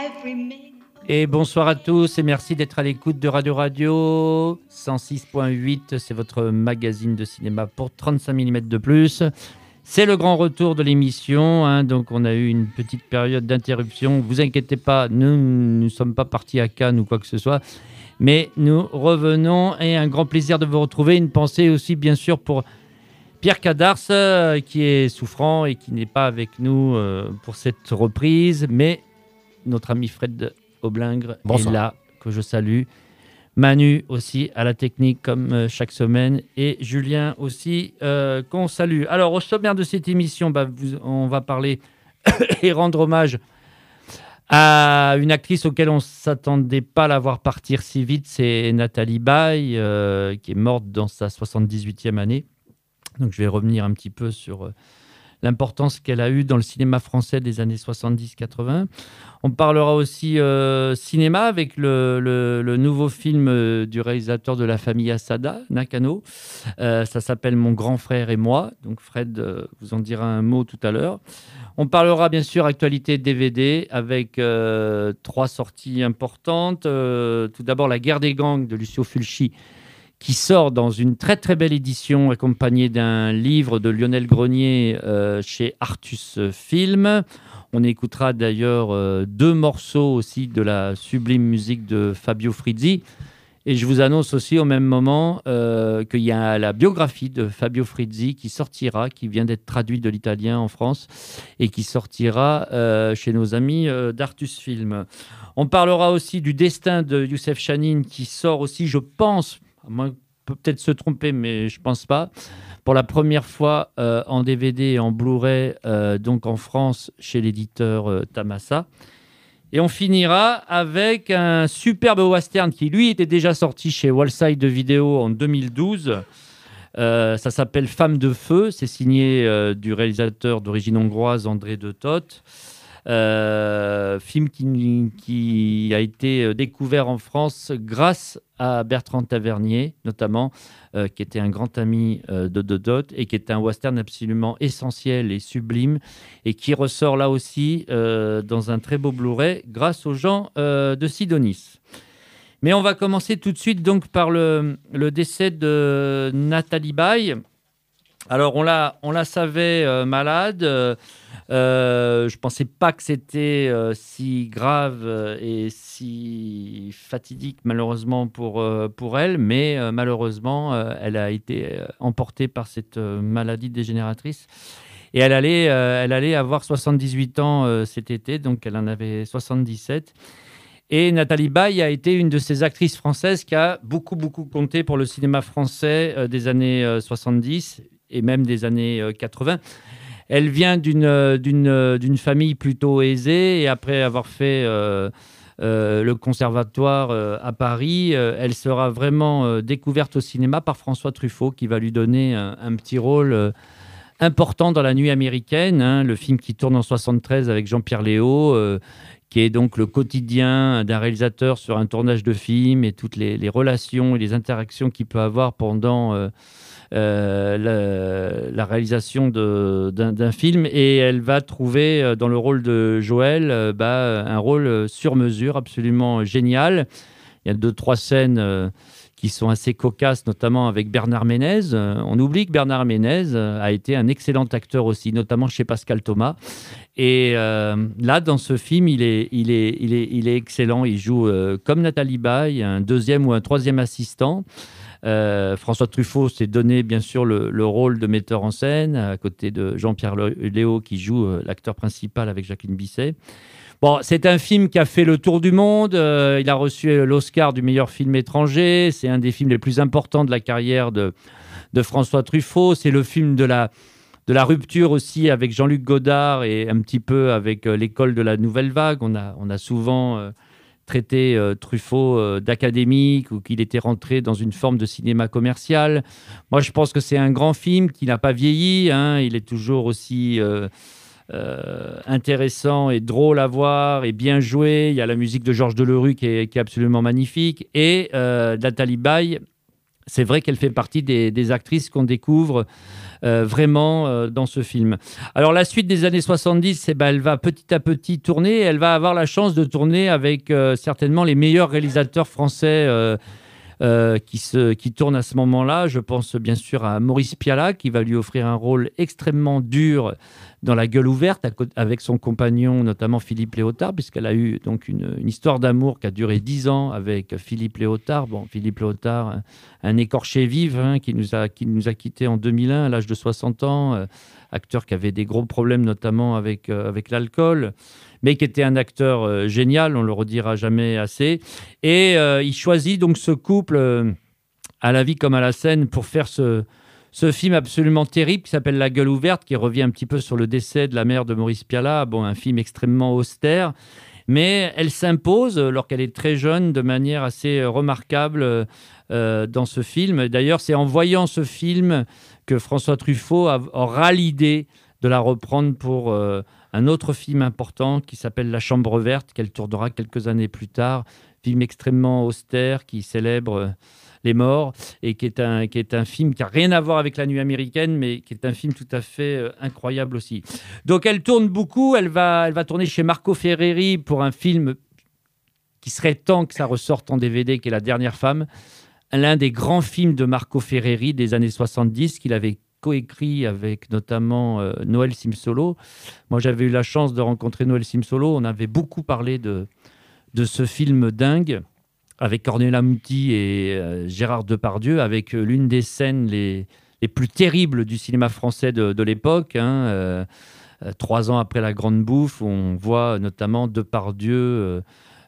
Et bonsoir à tous et merci d'être à l'écoute de Radio Radio 106.8, c'est votre magazine de cinéma pour 35 mm de plus. C'est le grand retour de l'émission, donc on a eu une petite période d'interruption. Vous inquiétez pas, nous ne sommes pas partis à Cannes ou quoi que ce soit, mais nous revenons et un grand plaisir de vous retrouver. Une pensée aussi bien sûr pour Pierre Cadars qui est souffrant et qui n'est pas avec nous pour cette reprise, mais notre ami Fred Aublingre est là, que je salue. Manu aussi à la technique comme chaque semaine et Julien aussi qu'on salue. Alors au sommaire de cette émission, on va parler et rendre hommage à une actrice auquel on ne s'attendait pas à la voir partir si vite, c'est Nathalie Baye qui est morte dans sa 78e année. Donc je vais revenir un petit peu sur l'importance qu'elle a eue dans le cinéma français des années 70-80. On parlera aussi cinéma avec le nouveau film du réalisateur de La Famille Assada, Nakano. Ça s'appelle Mon grand frère et moi. Donc Fred vous en dira un mot tout à l'heure. On parlera bien sûr actualité DVD avec 3 sorties importantes. Tout d'abord La guerre des gangs de Lucio Fulci, qui sort dans une très très belle édition accompagnée d'un livre de Lionel Grenier chez Artus Film. On écoutera d'ailleurs 2 morceaux aussi de la sublime musique de Fabio Frizzi. Et je vous annonce aussi au même moment qu'il y a la biographie de Fabio Frizzi qui sortira, qui vient d'être traduite de l'italien en France et qui sortira chez nos amis d'Artus Film. On parlera aussi du destin de Youssef Chahine qui sort aussi, je pense, moi, peut-être se tromper, mais je ne pense pas, pour la première fois en DVD et en Blu-ray, donc en France, chez l'éditeur Tamasa. Et on finira avec un superbe western qui, lui, était déjà sorti chez Wallside Video en 2012. Ça s'appelle Femme de feu. C'est signé du réalisateur d'origine hongroise André de Toth. Film qui a été découvert en France grâce à Bertrand Tavernier, notamment, qui était un grand ami de Dot et qui est un western absolument essentiel et sublime et qui ressort là aussi dans un très beau Blu-ray grâce aux gens de Sidonis. Mais on va commencer tout de suite donc par le décès de Nathalie Baye. Alors on la savait malade. Je pensais pas que c'était si grave et si fatidique malheureusement pour elle, mais malheureusement elle a été emportée par cette maladie dégénératrice et elle allait avoir 78 ans cet été, donc elle en avait 77. Et Nathalie Baye a été une de ces actrices françaises qui a beaucoup compté pour le cinéma français des années 70 et même des années 80. Elle vient d'une famille plutôt aisée et après avoir fait le conservatoire à Paris, elle sera vraiment découverte au cinéma par François Truffaut qui va lui donner un petit rôle important dans La Nuit américaine, le film qui tourne en 73 avec Jean-Pierre Léaud, qui est donc le quotidien d'un réalisateur sur un tournage de film et toutes les relations et les interactions qu'il peut avoir pendant la réalisation d'un film. Et elle va trouver dans le rôle de Joël un rôle sur mesure absolument génial. Il y a 2-3 scènes qui sont assez cocasses, notamment avec Bernard Ménez. On oublie que Bernard Ménez a été un excellent acteur aussi, notamment chez Pascal Thomas. Et là, dans ce film, il est excellent. Il joue comme Nathalie Baye, un 2e ou un 3e assistant. François Truffaut s'est donné bien sûr le rôle de metteur en scène à côté de Jean-Pierre Léaud qui joue l'acteur principal avec Jacqueline Bisset. Bon, c'est un film qui a fait le tour du monde. Il a reçu l'Oscar du meilleur film étranger. C'est un des films les plus importants de la carrière de François Truffaut. C'est le film de la rupture aussi avec Jean-Luc Godard et un petit peu avec l'école de la Nouvelle Vague. On a souvent traité Truffaut d'académique ou qu'il était rentré dans une forme de cinéma commercial. Moi, je pense que c'est un grand film qui n'a pas vieilli. Il est toujours aussi intéressant et drôle à voir et bien joué. Il y a la musique de Georges Delerue qui est absolument magnifique. Et Nathalie Baye c'est vrai qu'elle fait partie des actrices qu'on découvre vraiment dans ce film. Alors la suite des années 70, elle va petit à petit tourner. Elle va avoir la chance de tourner avec certainement les meilleurs réalisateurs français qui tourne à ce moment-là. Je pense bien sûr à Maurice Pialat, qui va lui offrir un rôle extrêmement dur dans La Gueule ouverte, avec son compagnon, notamment Philippe Léotard, puisqu'elle a eu donc une histoire d'amour qui a duré 10 ans avec Philippe Léotard. Bon, Philippe Léotard, un écorché vif, qui nous a quittés en 2001 à l'âge de 60 ans, acteur qui avait des gros problèmes, notamment avec l'alcool, mais qui était un acteur génial, on le redira jamais assez. Et il choisit donc ce couple à la vie comme à la scène pour faire ce film absolument terrible qui s'appelle La Gueule ouverte, qui revient un petit peu sur le décès de la mère de Maurice Pialat. Bon, un film extrêmement austère, mais elle s'impose, alors qu'elle est très jeune, de manière assez remarquable dans ce film. D'ailleurs, c'est en voyant ce film que François Truffaut aura l'idée de la reprendre pour un autre film important qui s'appelle La Chambre verte, qu'elle tournera quelques années plus tard. Film extrêmement austère qui célèbre les morts et qui est un film qui n'a rien à voir avec La Nuit américaine, mais qui est un film tout à fait incroyable aussi. Donc elle tourne beaucoup, elle va tourner chez Marco Ferreri pour un film qui serait temps que ça ressorte en DVD, qui est La Dernière femme, l'un des grands films de Marco Ferreri des années 70 qu'il avait coécrit avec notamment Noël Simsolo. Moi, j'avais eu la chance de rencontrer Noël Simsolo. On avait beaucoup parlé de ce film dingue avec Cornelia Muti et Gérard Depardieu, avec l'une des scènes les plus terribles du cinéma français de l'époque. 3 ans après La Grande Bouffe, où on voit notamment Depardieu...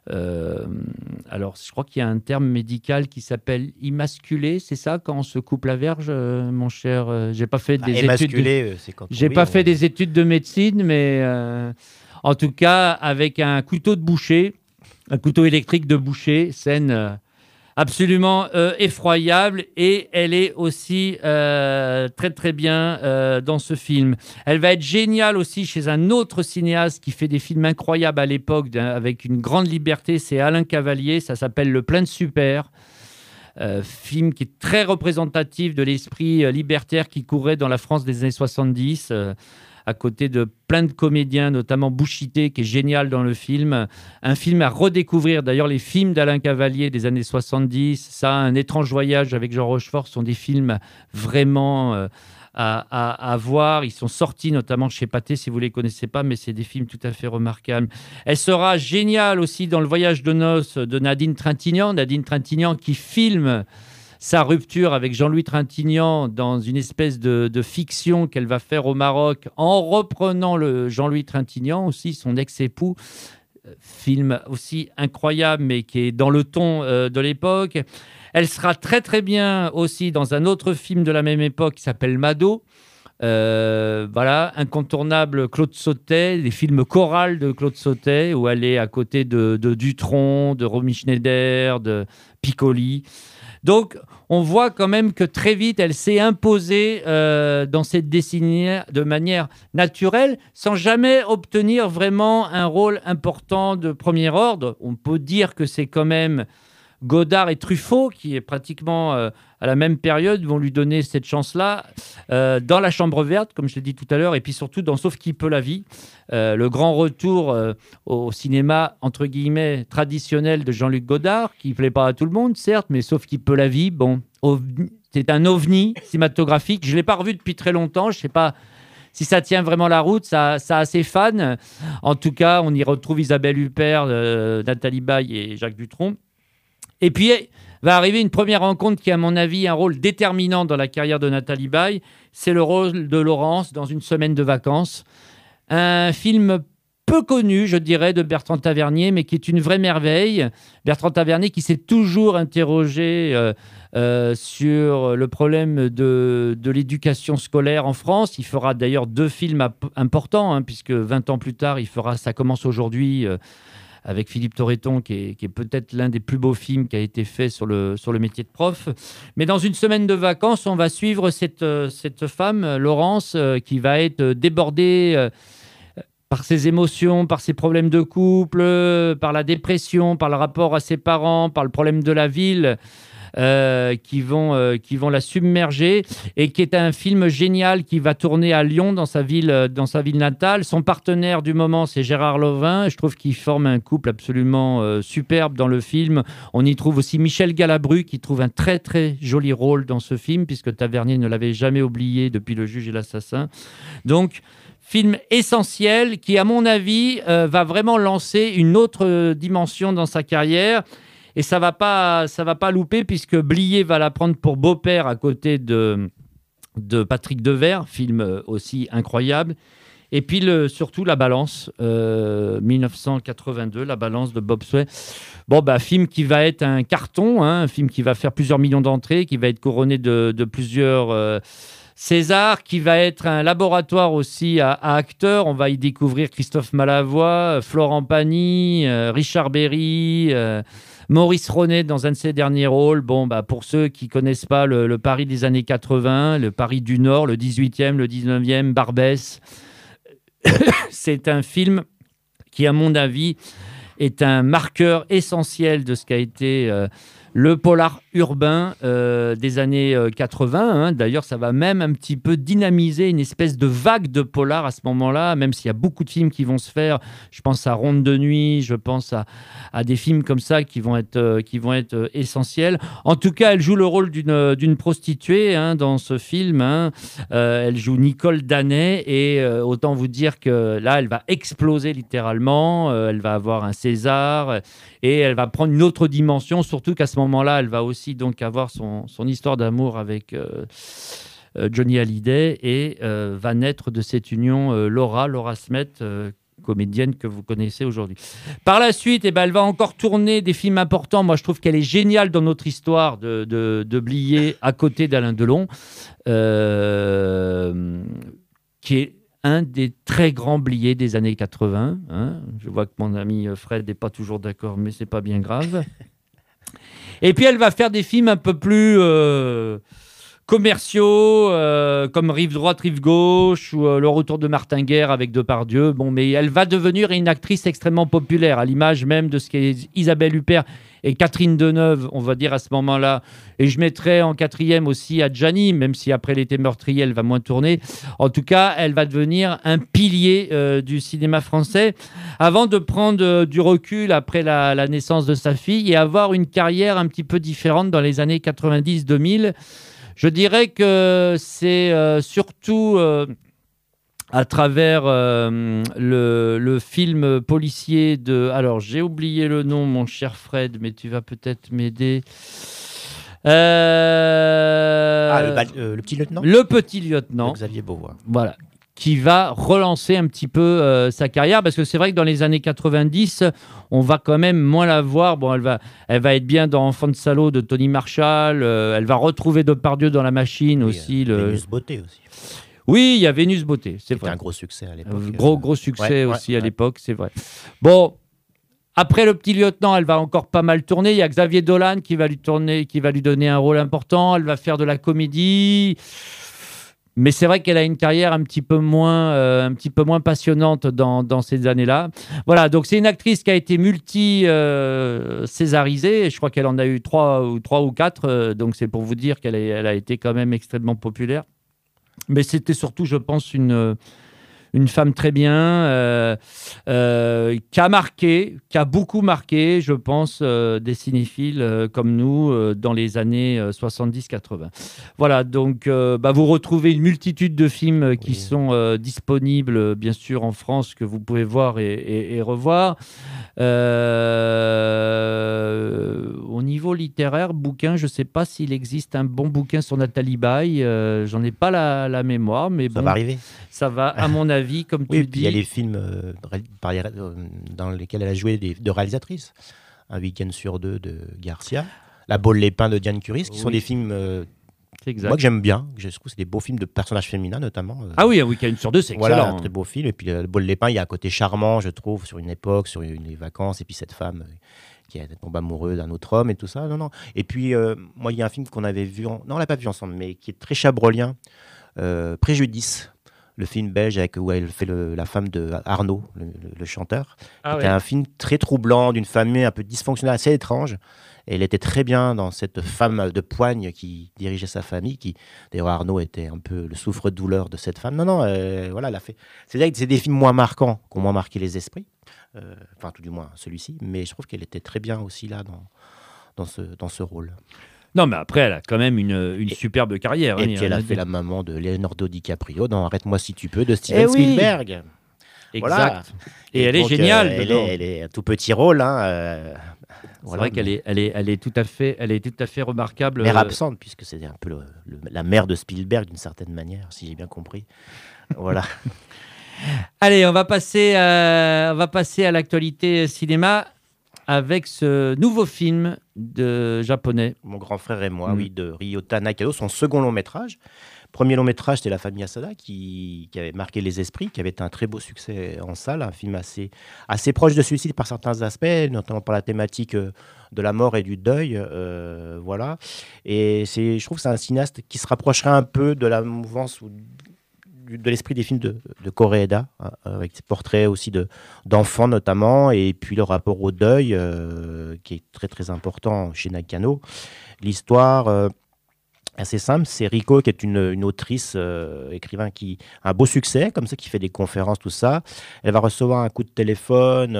alors, je crois qu'il y a un terme médical qui s'appelle immasculé, c'est ça, quand on se coupe la verge, mon cher. J'ai pas fait des études. C'est quand J'ai pas fait des études de médecine, mais en tout cas, avec un couteau de boucher, un couteau électrique de boucher, scène absolument effroyable, et elle est aussi très très bien dans ce film. Elle va être géniale aussi chez un autre cinéaste qui fait des films incroyables à l'époque, avec une grande liberté, c'est Alain Cavalier, ça s'appelle Le Plein de Super. Film qui est très représentatif de l'esprit libertaire qui courait dans la France des années 70, à côté de plein de comédiens, notamment Bouchité, qui est génial dans le film. Un film à redécouvrir. D'ailleurs, les films d'Alain Cavalier des années 70, ça, Un étrange voyage avec Jean Rochefort, sont des films vraiment à voir. Ils sont sortis notamment chez Pathé, si vous ne les connaissez pas, mais c'est des films tout à fait remarquables. Elle sera géniale aussi dans Le voyage de noces de Nadine Trintignant. Nadine Trintignant qui filme sa rupture avec Jean-Louis Trintignant dans une espèce de fiction qu'elle va faire au Maroc en reprenant le Jean-Louis Trintignant, aussi son ex-époux. Film aussi incroyable, mais qui est dans le ton de l'époque. Elle sera très très bien aussi dans un autre film de la même époque qui s'appelle Mado. Voilà, incontournable Claude Sautet, les films chorales de Claude Sautet, où elle est à côté de Dutronc, de Romy Schneider, de Piccoli. Donc, on voit quand même que très vite, elle s'est imposée dans cette décennie de manière naturelle, sans jamais obtenir vraiment un rôle important de premier ordre. On peut dire que c'est quand même Godard et Truffaut, qui est pratiquement à la même période, vont lui donner cette chance-là, dans La Chambre verte, comme je l'ai dit tout à l'heure, et puis surtout dans Sauf qui peut la vie, le grand retour au cinéma, entre guillemets, traditionnel de Jean-Luc Godard, qui ne plaît pas à tout le monde, certes, mais Sauf qui peut la vie, bon, c'est un ovni cinématographique. Je ne l'ai pas revu depuis très longtemps, je ne sais pas si ça tient vraiment la route, ça a ses fans. En tout cas, on y retrouve Isabelle Huppert, Nathalie Baye et Jacques Dutronc. Et puis, va arriver une première rencontre qui, à mon avis, un rôle déterminant dans la carrière de Nathalie Baye. C'est le rôle de Laurence dans Une semaine de vacances. Un film peu connu, je dirais, de Bertrand Tavernier, mais qui est une vraie merveille. Bertrand Tavernier qui s'est toujours interrogé sur le problème de l'éducation scolaire en France. Il fera d'ailleurs 2 films importants, puisque 20 ans plus tard, il fera Ça commence aujourd'hui, avec Philippe Torreton, qui est peut-être l'un des plus beaux films qui a été fait sur le métier de prof. Mais dans Une semaine de vacances, on va suivre cette femme, Laurence, qui va être débordée par ses émotions, par ses problèmes de couple, par la dépression, par le rapport à ses parents, par le problème de la ville. qui vont la submerger, et qui est un film génial qui va tourner à Lyon, dans sa ville natale. Son partenaire du moment, c'est Gérard Lavin. Je trouve qu'ils forment un couple absolument superbe dans le film. On y trouve aussi Michel Galabru, qui trouve un très très joli rôle dans ce film, puisque Tavernier ne l'avait jamais oublié depuis Le Juge et l'Assassin. Donc, film essentiel qui, à mon avis, va vraiment lancer une autre dimension dans sa carrière. Et ça va pas louper, puisque Blier va la prendre pour beau-père à côté de Patrick Devers, film aussi incroyable. Et puis surtout La Balance, 1982, La Balance de Bob Sway. Bon, film qui va être un carton, un film qui va faire plusieurs millions d'entrées, qui va être couronné de plusieurs César, qui va être un laboratoire aussi à acteurs. On va y découvrir Christophe Malavoie, Florent Pagny, Richard Berry, Maurice Ronet dans un de ses derniers rôles. Pour ceux qui ne connaissent pas le Paris des années 80, le Paris du Nord, le 18e, le 19e, Barbès, c'est un film qui, à mon avis, est un marqueur essentiel de ce qu'a été le polar urbain des années 80. D'ailleurs, ça va même un petit peu dynamiser une espèce de vague de polar à ce moment-là, même s'il y a beaucoup de films qui vont se faire. Je pense à Ronde de nuit, je pense à des films comme ça qui vont être essentiels. En tout cas, elle joue le rôle d'une prostituée dans ce film. Elle joue Nicole Danet, et autant vous dire que là, elle va exploser littéralement. Elle va avoir un César, et elle va prendre une autre dimension, surtout qu'à ce moment-là, elle va aussi donc avoir son histoire d'amour avec Johnny Hallyday, et va naître de cette union Laura Smet, comédienne que vous connaissez aujourd'hui. Par la suite, elle va encore tourner des films importants. Moi, je trouve qu'elle est géniale dans notre histoire de Blier, à côté d'Alain Delon, qui est un des très grands Blier des années 80. Je vois que mon ami Fred n'est pas toujours d'accord, mais c'est pas bien grave. Et puis, elle va faire des films un peu plus commerciaux, comme Rive droite, Rive gauche, ou Le retour de Martin Guerre avec Depardieu. Mais elle va devenir une actrice extrêmement populaire, à l'image même de ce qu'est Isabelle Huppert et Catherine Deneuve, on va dire à ce moment-là. Et je mettrais en quatrième aussi Adjani, même si après L'été meurtrier, elle va moins tourner. En tout cas, elle va devenir un pilier du cinéma français, avant de prendre du recul après la naissance de sa fille, et avoir une carrière un petit peu différente dans les années 90-2000. Je dirais que c'est surtout à travers le film policier de... Alors, j'ai oublié le nom, mon cher Fred, mais tu vas peut-être m'aider. Le petit lieutenant. Le petit lieutenant. De Xavier Beauvois. Voilà. Qui va relancer un petit peu sa carrière, parce que c'est vrai que dans les années 90, on va quand même moins la voir. Elle va être bien dans Enfant de salaud de Tony Marshall. Elle va retrouver Depardieu dans La Machine aussi. Vénus Beauté aussi. Oui, il y a Vénus Beauté, c'est vrai. C'était un gros succès à l'époque. Gros succès aussi à l'époque, c'est vrai. Bon, après Le Petit Lieutenant, elle va encore pas mal tourner. Il y a Xavier Dolan qui va lui donner un rôle important. Elle va faire de la comédie. Mais c'est vrai qu'elle a une carrière un petit peu moins passionnante dans ces années-là. Voilà, donc c'est une actrice qui a été multi-césarisée. Je crois qu'elle en a eu 3 ou 4. Donc c'est pour vous dire qu'elle a été quand même extrêmement populaire. Mais c'était surtout, je pense, une femme très bien, qui a beaucoup marqué, je pense, des cinéphiles comme nous dans les années 70-80. Voilà, donc vous retrouvez une multitude de films qui sont disponibles, bien sûr, en France, que vous pouvez voir et revoir. Au niveau littéraire, bouquin, je ne sais pas s'il existe un bon bouquin sur Nathalie Baye. J'en ai pas la mémoire, mais ça va arriver. Ça va, à mon avis, comme tu dis. Il y a les films dans lesquels elle a joué de réalisatrices. Un week-end sur 2 de Garcia. La Baule les Pins de Diane Curis, qui sont des films moi que j'aime bien. Je trouve que c'est des beaux films de personnages féminins, notamment. Ah oui, un week-end sur 2, c'est excellent. Voilà, un très beau film. Et puis, La Baule les Pins, il y a un côté charmant, je trouve, sur une époque, sur les vacances. Et puis, cette femme qui tombe amoureuse d'un autre homme et tout ça. Non. Et puis, moi, il y a un film qu'on avait vu... Non, on l'a pas vu ensemble, mais qui est très chabrolien. Préjudice. le film belge où elle fait la femme de Arnaud, le chanteur. C'était un film très troublant d'une famille un peu dysfonctionnelle, assez étrange. Et elle était très bien dans cette femme de poigne qui dirigeait sa famille. D'ailleurs, Arnaud était un peu le souffre-douleur de cette femme. Non, voilà, elle a fait. C'est des films moins marquants qui ont moins marqué les esprits. Enfin, tout du moins celui-ci. Mais je trouve qu'elle était très bien aussi là dans ce rôle. Non, mais après, elle a quand même une superbe carrière. Et puis, elle a fait la maman de Leonardo DiCaprio dans Arrête-moi si tu peux de Steven Spielberg. Exact. Voilà. Et elle est géniale. Elle est un tout petit rôle. C'est vrai qu'elle est tout à fait remarquable. Mère absente, puisque c'est un peu la mère de Spielberg d'une certaine manière, si j'ai bien compris. Voilà. Allez, on va passer à l'actualité cinéma avec ce nouveau film japonais. Mon grand frère et moi, de Ryota Nakano, son second long métrage. Premier long métrage, c'était La famille Asada, qui avait marqué les esprits, qui avait été un très beau succès en salle, un film assez proche de celui-ci par certains aspects, notamment par la thématique de la mort et du deuil. Voilà. Et je trouve que c'est un cinéaste qui se rapprocherait un peu de la mouvance de l'esprit des films de Koreeda, avec ses portraits aussi d'enfants notamment, et puis le rapport au deuil, qui est très très important chez Nakano. L'histoire assez simple, c'est Riko qui est une autrice, écrivain qui a un beau succès, comme ça, qui fait des conférences, tout ça. Elle va recevoir un coup de téléphone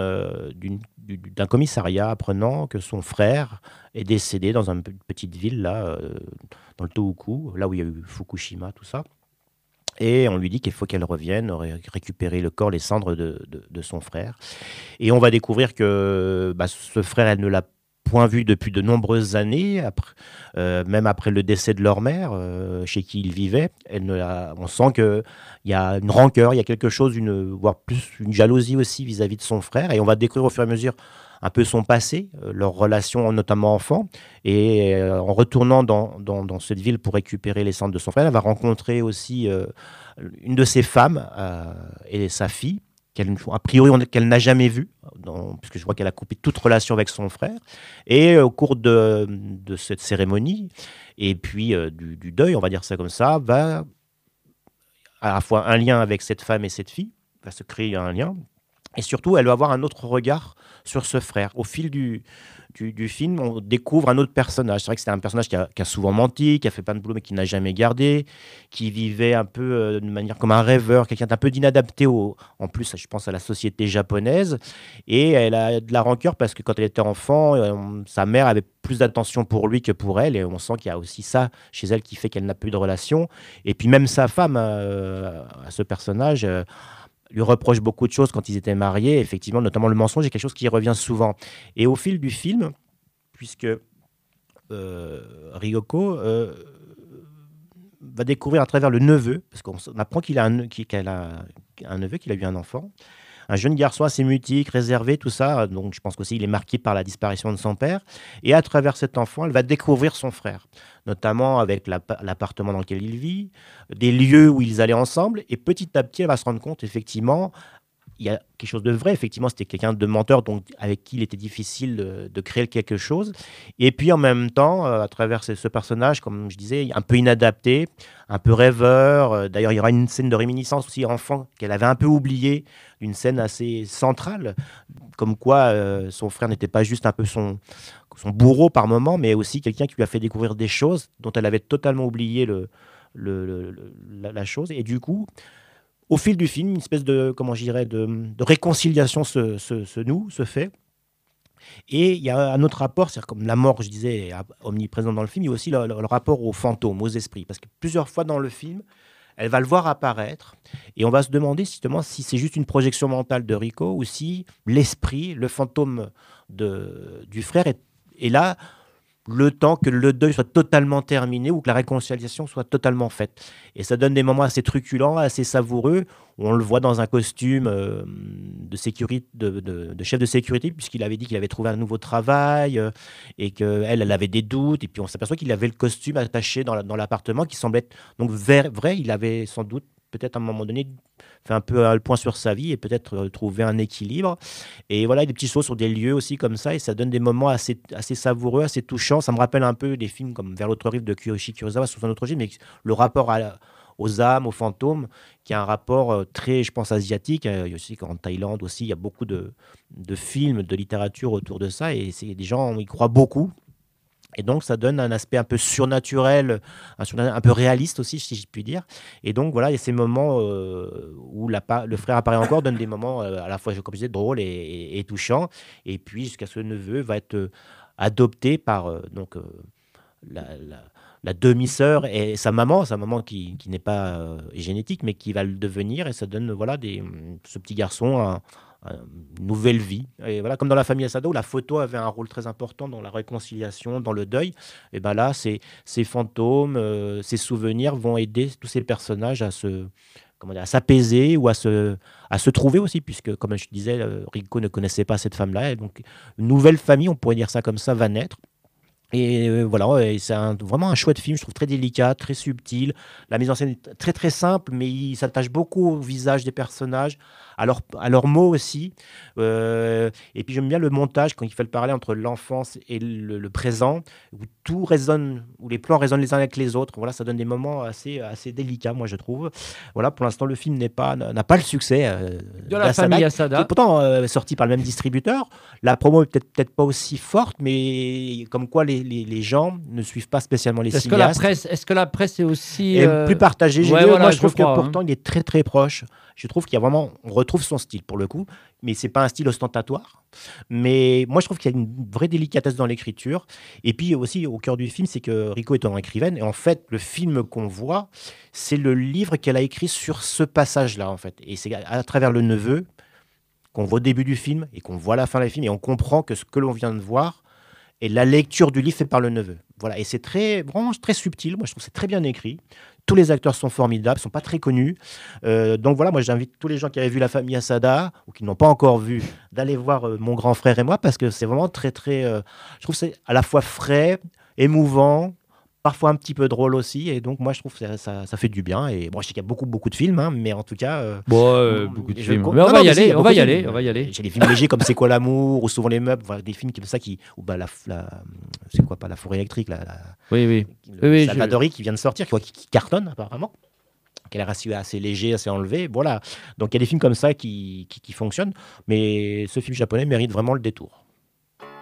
d'un commissariat apprenant que son frère est décédé dans une petite ville, là, dans le Tohoku, là où il y a eu Fukushima, tout ça. Et on lui dit qu'il faut qu'elle revienne récupérer le corps, les cendres de son frère. Et on va découvrir que ce frère, elle ne l'a point vu depuis de nombreuses années, même après le décès de leur mère, chez qui il vivait. On sent qu'il y a une rancœur, il y a quelque chose, voire plus une jalousie aussi vis-à-vis de son frère. Et on va découvrir au fur et à mesure un peu son passé, leur relation notamment enfant. Et en retournant dans cette ville pour récupérer les cendres de son frère, elle va rencontrer aussi une de ses femmes et sa fille, a priori qu'elle n'a jamais vue, puisque je vois qu'elle a coupé toute relation avec son frère. Et au cours de cette cérémonie, et puis du deuil, on va dire ça comme ça, va à la fois un lien avec cette femme et cette fille, va se créer un lien. Et surtout, elle va avoir un autre regard sur ce frère. Au fil du film, on découvre un autre personnage. C'est vrai que c'était un personnage qui a souvent menti, qui a fait plein de boulot, mais qui n'a jamais gardé, qui vivait un peu de manière comme un rêveur, quelqu'un d'un peu d'inadapté, en plus, je pense à la société japonaise. Et elle a de la rancœur parce que quand elle était enfant, sa mère avait plus d'attention pour lui que pour elle. Et on sent qu'il y a aussi ça chez elle qui fait qu'elle n'a plus de relation. Et puis même sa femme, à ce personnage... lui reproche beaucoup de choses quand ils étaient mariés, effectivement, notamment le mensonge est quelque chose qui revient souvent. Et au fil du film, puisque Ryoko va découvrir à travers le neveu, parce qu'on apprend qu'elle a un neveu, qu'il a eu un enfant, un jeune garçon assez mutique, réservé, tout ça, donc je pense qu'aussi il est marqué par la disparition de son père, et à travers cet enfant, elle va découvrir son frère, notamment avec l'appartement dans lequel il vit, des lieux où ils allaient ensemble, et petit à petit, elle va se rendre compte, effectivement, il y a quelque chose de vrai, effectivement, c'était quelqu'un de menteur, donc avec qui il était difficile de créer quelque chose. Et puis en même temps, à travers ce personnage, comme je disais, un peu inadapté, un peu rêveur. D'ailleurs, il y aura une scène de réminiscence aussi enfant qu'elle avait un peu oubliée, une scène assez centrale, comme quoi son frère n'était pas juste un peu son bourreau par moment, mais aussi quelqu'un qui lui a fait découvrir des choses dont elle avait totalement oublié la chose. Et du coup, au fil du film, une espèce de réconciliation se fait. Et il y a un autre rapport, c'est comme la mort, je disais, est omniprésente dans le film, il y a aussi le rapport aux fantômes, aux esprits. Parce que plusieurs fois dans le film, elle va le voir apparaître et on va se demander justement si c'est juste une projection mentale de Riko ou si l'esprit, le fantôme du frère est là le temps que le deuil soit totalement terminé ou que la réconciliation soit totalement faite. Et ça donne des moments assez truculents, assez savoureux. On le voit dans un costume de chef de sécurité, puisqu'il avait dit qu'il avait trouvé un nouveau travail et qu'elle avait des doutes. Et puis on s'aperçoit qu'il avait le costume attaché dans l'appartement qui semblait être donc vrai. Il avait sans doute peut-être à un moment donné fait un peu le point sur sa vie et peut-être trouver un équilibre. Et voilà, des petites choses sur des lieux aussi comme ça, et ça donne des moments assez savoureux, assez touchants. Ça me rappelle un peu des films comme Vers l'autre rive de Kiyoshi Kurosawa, sous un autre régime, mais le rapport aux âmes, aux fantômes, qui a un rapport très, je pense, asiatique. Il y a aussi qu'en Thaïlande aussi, il y a beaucoup de films, de littérature autour de ça, et des gens y croient beaucoup. Et donc, ça donne un aspect un peu surnaturel, un peu réaliste aussi, si je puis dire. Et donc, voilà, il y a ces moments où le frère apparaît encore, donne des moments à la fois, comme je disais, drôles et touchants. Et puis, jusqu'à ce que le neveu va être adopté par la demi-sœur et sa maman qui n'est pas génétique, mais qui va le devenir. Et ça donne, voilà, ce petit garçon une nouvelle vie. Et voilà, comme dans la famille Asada, où la photo avait un rôle très important dans la réconciliation, dans le deuil, et ben là, ces fantômes, ces souvenirs vont aider tous ces personnages à s'apaiser ou à se trouver aussi, puisque, comme je disais, Rico ne connaissait pas cette femme-là. Et donc, une nouvelle famille, on pourrait dire ça comme ça, va naître. Et voilà, et c'est vraiment un chouette film, je trouve très délicat, très subtil. La mise en scène est très très simple, mais il s'attache beaucoup au visage des personnages, à leurs mots aussi. Et puis j'aime bien le montage quand il fait le parallèle entre l'enfance et le présent, où tout résonne, où les plans résonnent les uns avec les autres. Voilà, ça donne des moments assez délicats, moi je trouve. Voilà, pour l'instant le film n'a pas le succès de la famille Asada, qui est pourtant sorti par le même distributeur. La promo est peut-être pas aussi forte, mais comme quoi les gens ne suivent pas spécialement les cinéastes. Est-ce que la presse est aussi plus partagée? Voilà, moi, je trouve que pourtant, il est très, très proche. Je trouve on retrouve son style pour le coup, mais c'est pas un style ostentatoire. Mais moi, je trouve qu'il y a une vraie délicatesse dans l'écriture. Et puis aussi, au cœur du film, c'est que Rico est une écrivaine. Et en fait, le film qu'on voit, c'est le livre qu'elle a écrit sur ce passage-là, en fait. Et c'est à travers le neveu qu'on voit au début du film et qu'on voit à la fin du film. Et on comprend que ce que l'on vient de voir, et la lecture du livre fait par le neveu. Voilà, et c'est vraiment très subtil. Moi, je trouve que c'est très bien écrit. Tous les acteurs sont formidables, ne sont pas très connus. Donc voilà, moi, j'invite tous les gens qui avaient vu La Famille Asada ou qui n'ont pas encore vu, d'aller voir Mon grand frère et moi, parce que c'est vraiment très, très... je trouve que c'est à la fois frais, émouvant, parfois un petit peu drôle aussi, et donc moi je trouve que ça fait du bien. Et bon, je sais qu'il y a beaucoup de films, hein, mais en tout cas beaucoup de films. Mais on va y aller. J'ai des films légers comme C'est quoi l'amour ou Souvent les meubles, voilà, des films comme ça ou bah c'est quoi, pas La Forêt électrique, Salvadori qui vient de sortir, qui cartonne apparemment, qu'elle a ratio assez léger, assez enlevé, voilà. Donc il y a des films comme ça qui fonctionnent, mais ce film japonais mérite vraiment le détour.